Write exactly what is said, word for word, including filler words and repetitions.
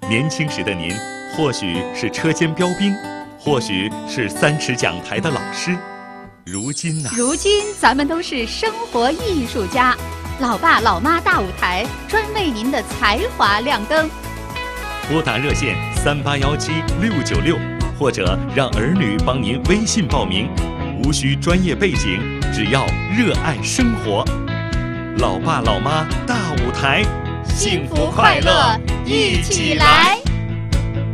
年轻时的您，或许是车间标兵，或许是三尺讲台的老师。如今呢、啊？ 如今咱们都是生活艺术家，老爸老妈大舞台专为您的才华亮灯。 拨打热线三八幺七六九六，或者让儿女帮您微信报名，无需专业背景，只要热爱生活。老爸老妈大舞台， 幸福快乐一起来。